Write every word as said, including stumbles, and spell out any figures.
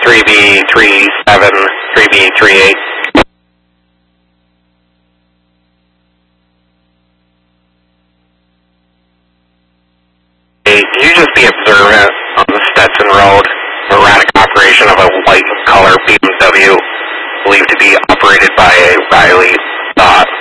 three B three seven, three B three eight. Can you just be observant on the Stetson Road, erratic operation of a white color B M W believed to be operated by a Riley Dot